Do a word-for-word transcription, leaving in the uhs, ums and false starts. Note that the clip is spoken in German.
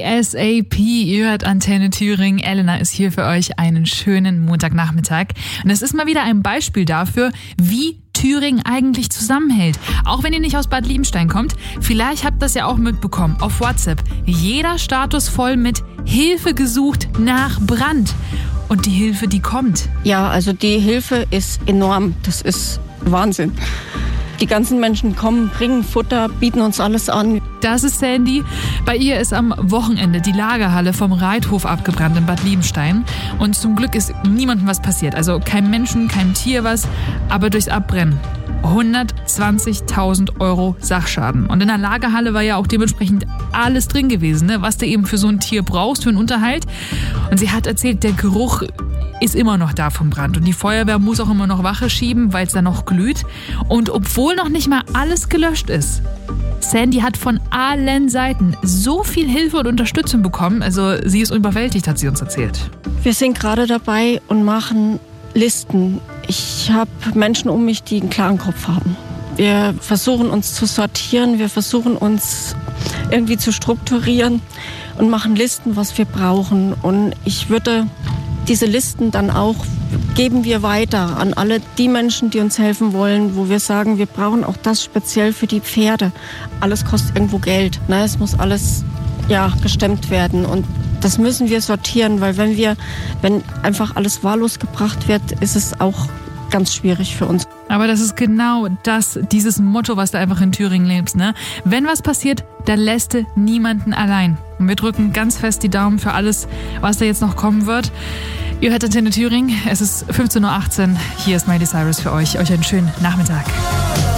ASAP. Ihr hört Antenne Thüringen. Elena ist hier für euch. Einen schönen Montagnachmittag. Und es ist mal wieder ein Beispiel dafür, wie Thüringen eigentlich zusammenhält. Auch wenn ihr nicht aus Bad Liebenstein kommt, vielleicht habt ihr das ja auch mitbekommen auf WhatsApp. Jeder Status voll mit Hilfe gesucht nach Brand. Und die Hilfe, die kommt. Ja, also die Hilfe ist enorm. Das ist Wahnsinn. Die ganzen Menschen kommen, bringen Futter, bieten uns alles an. Das ist Sandy. Bei ihr ist am Wochenende die Lagerhalle vom Reithof abgebrannt in Bad Liebenstein. Und zum Glück ist niemandem was passiert. Also kein Menschen, kein Tier was. Aber durchs Abbrennen hundertzwanzigtausend Euro Sachschaden. Und in der Lagerhalle war ja auch dementsprechend alles drin gewesen, ne? Was du eben für so ein Tier brauchst, für einen Unterhalt. Und sie hat erzählt, der Geruch ist immer noch da vom Brand. Und die Feuerwehr muss auch immer noch Wache schieben, weil es da noch glüht. Und obwohl noch nicht mal alles gelöscht ist, Sandy hat von allen Seiten so viel Hilfe und Unterstützung bekommen. Also sie ist überwältigt, hat sie uns erzählt. Wir sind gerade dabei und machen Listen. Ich habe Menschen um mich, die einen klaren Kopf haben. Wir versuchen uns zu sortieren, wir versuchen uns irgendwie zu strukturieren und machen Listen, was wir brauchen. Und ich würde diese Listen dann auch geben wir weiter an alle die Menschen, die uns helfen wollen, wo wir sagen, wir brauchen auch das speziell für die Pferde. Alles kostet irgendwo Geld, ne? Es muss alles ja gestemmt werden und das müssen wir sortieren, weil wenn wir, wenn einfach alles wahllos gebracht wird, ist es auch ganz schwierig für uns. Aber das ist genau das, dieses Motto, was du einfach in Thüringen lebst, ne? Wenn was passiert, dann lässt du niemanden allein. Und wir drücken ganz fest die Daumen für alles, was da jetzt noch kommen wird. Ihr hört Antenne Thüringen. Es ist fünfzehn Uhr achtzehn. Hier ist Miley Cyrus für euch. Euch einen schönen Nachmittag.